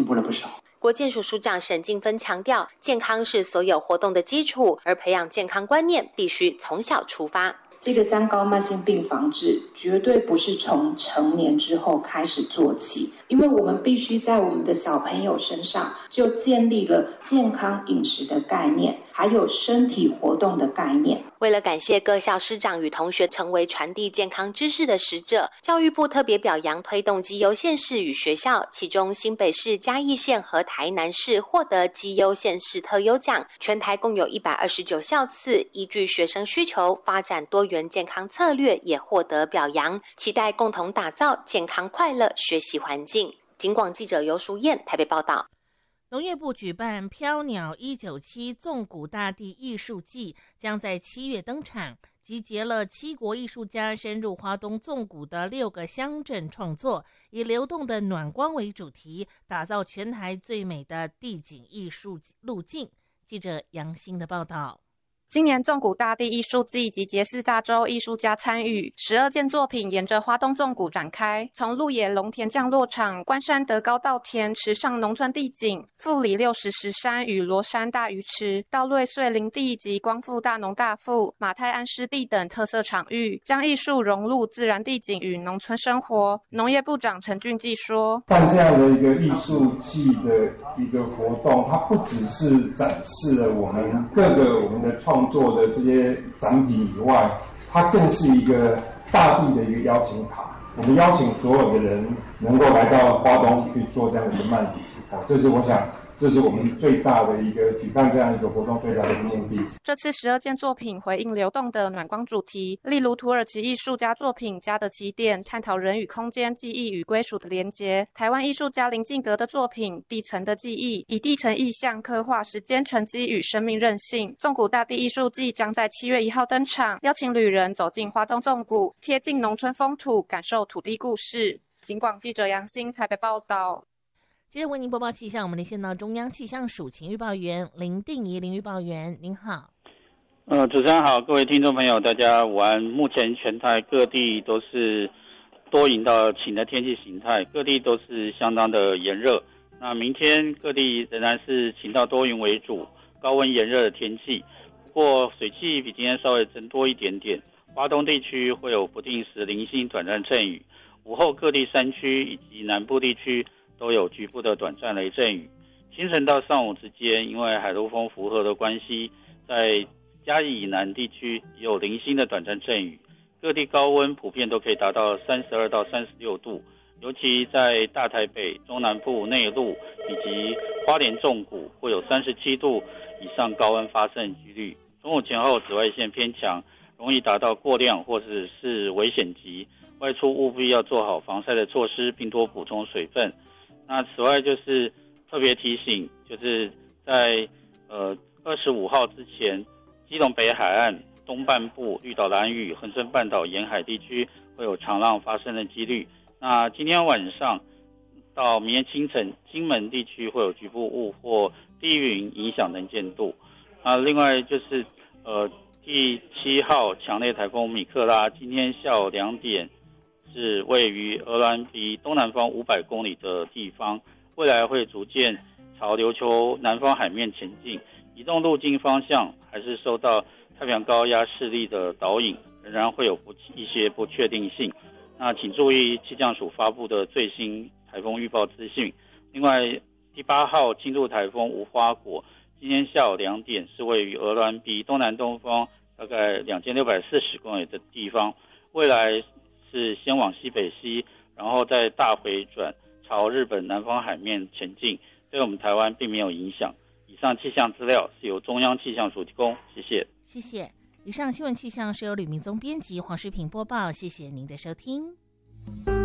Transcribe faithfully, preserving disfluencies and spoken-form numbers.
步了不少。 国健署署长沈静芬强调，健康是所有活动的基础，而培养健康观念必须从小出发。 这个三高慢性病防治绝对不是从成年之后开始做起，因为我们必须在我们的小朋友身上就建立了健康饮食的概念，还有身体活动的概念。 为了感谢各校师长与同学成为传递健康知识的使者，教育部特别表扬推动绩优县市与学校，其中新北市、嘉义县和台南市获得绩优县市特优奖，全台共有一百二十九校次，依据学生需求发展多元健康策略也获得表扬，期待共同打造健康快乐学习环境。警广记者游淑燕台北报道。 农业部举办飘鸟一九七纵谷大地艺术季，将在七月登场，集结了七国艺术家深入花东纵谷的六个乡镇创作，以流动的暖光为主题，打造全台最美的地景艺术路径。记者杨欣的报道。 今年纵谷大地艺术季集结四大洲艺术家参与，十二件作品沿着花东纵谷展开，从鹿野龙田降落场、关山德高稻田池上农村地景、富里六十石山与罗山大鱼池，到瑞穗林地及光复大农大富、马太安湿地等特色场域，将艺术融入自然地景与农村生活。农业部长陈俊基说：“ 办这样的一个艺术季的一个活动，它不只是展示了我们各个我们的创创作的这些展品以外，它更是一个大地的一个邀请卡。我们邀请所有的人能够来到花东去做这样的一个漫笔，这是我想这是我们最大的一个举办这样一个活动最大的一个目的。 这次十二件作品回应流动的暖光主题，例如土耳其艺术家作品《家的起点》，探讨人与空间、记忆与归属的连结；台湾艺术家林敬格的作品《地层的记忆》，以地层意象刻画时间沉积与生命韧性。纵谷大地艺术季将在七月一号登场，邀请旅人走进花东纵谷，贴近农村风土，感受土地故事。警广记者杨欣台北报道。 接着为您播报气象，我们连线到中央气象署晴预报员林定仪林预报员，您好。 呃，主持人好，各位听众朋友，大家午安。目前全台各地都是多云到晴的天气形态，各地都是相当的炎热。那明天各地仍然是晴到多云为主，高温炎热的天气。不过水汽比今天稍微增多一点点，花东地区会有不定时零星短暂阵雨，午后各地山区以及南部地区都有局部的短暂雷阵雨。清晨到上午之间，因为海陆风符合的关系，在嘉义以南地区也有零星的短暂阵雨。各地高温普遍都可以达到三十二到三十六度，尤其在大台北、中南部内陆以及花莲纵谷会有三十七度以上高温发生几率。中午前后紫外线偏强，容易达到过量或者是危险级，外出务必要做好防晒的措施，并多补充水分。那此外就是特别提醒，就是在呃二十五号之前，基隆北海岸东半部、绿岛兰屿、恒春半岛沿海地区会有长浪发生的几率。那今天晚上到明天清晨，金门地区会有局部雾或低云影响能见度。啊，另外就是呃第七号强烈台风米克拉，今天下午两点是位于鹅銮鼻东南方五百公里的地方，未来会逐渐朝琉球南方海面前进，移动路径方向还是受到太平洋高压势力的导引，仍然会有不一些不确定性。那请注意气象署发布的最新台风预报资讯。另外，第八号轻度台风无花果，今天下午两点是位于鹅銮鼻东南东方大概两千六百四十公里的地方，未来是先往西北西，然后再大回转朝日本南方海面前进，对我们台湾并没有影响。以上气象资料是由中央气象署提供，谢谢。 谢谢。以上新闻气象是由吕明宗编辑，黄世平播报，谢谢您的收听。